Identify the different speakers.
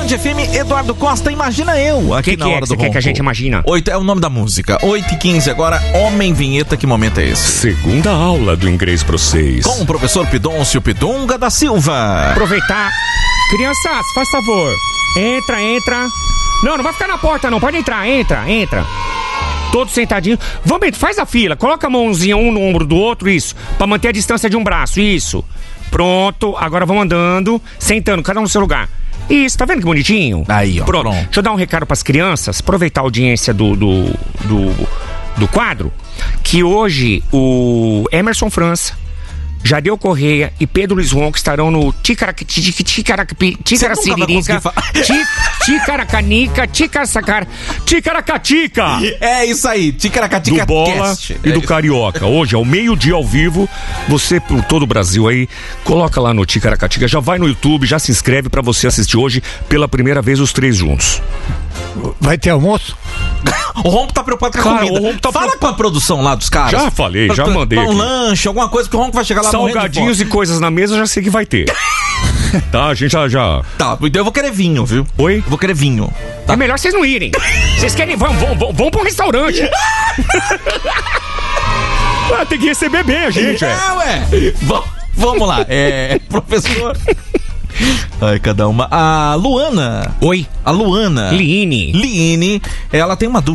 Speaker 1: FM, Eduardo Costa, imagina eu aqui na hora do ronco.
Speaker 2: Que a gente imagina?
Speaker 1: 8 é o nome da música. 8h15 agora, Homem Vinheta, que momento é esse?
Speaker 3: Segunda aula do Inglês Pro 6.
Speaker 1: Com o professor Pidoncio Pidunga da Silva.
Speaker 2: Aproveitar. Crianças, faz favor. Entra. Não vai ficar na porta não, pode entrar, entra. Todos sentadinhos. Vamos, faz a fila, coloca a mãozinha um no ombro do outro, isso. Pra manter a distância de um braço, isso. Pronto, agora vamos andando, sentando, cada um no seu lugar. Isso, tá vendo que bonitinho?
Speaker 1: Aí, ó.
Speaker 2: Pronto. Deixa eu dar um recado pras crianças, aproveitar a audiência do quadro, que hoje o Emerson França, Jadeu Correia e Pedro Luiz Ronco estarão no Ticaracanica, Ticaracatica.
Speaker 1: É isso aí, Ticaracatica
Speaker 3: do Bola e do Carioca. Hoje, ao meio-dia ao vivo, você por todo o Brasil aí, coloca lá no Ticaracatica, já vai no YouTube, já se inscreve pra você assistir hoje pela primeira vez os três juntos.
Speaker 4: Vai ter almoço?
Speaker 1: O Ronco tá preocupado com a comida.
Speaker 3: O Ronco tá
Speaker 1: Fala com a produção lá dos caras.
Speaker 3: Já falei, já mandei.
Speaker 1: Um lanche, alguma coisa que o Ronco vai chegar lá
Speaker 3: salgadinhos e coisas na mesa, eu já sei que vai ter. Tá, a gente já.
Speaker 1: Tá, então eu vou querer vinho, viu?
Speaker 3: Oi?
Speaker 1: Eu vou querer vinho. Tá?
Speaker 2: É melhor vocês não irem. Vocês querem, vão pra um restaurante.
Speaker 3: Tem que receber bem a gente,
Speaker 1: ué. Vamos lá, professor. Ai, cada uma. A Luana.
Speaker 2: Oi.
Speaker 1: A Luana.
Speaker 2: Liine,
Speaker 1: ela tem uma dúvida.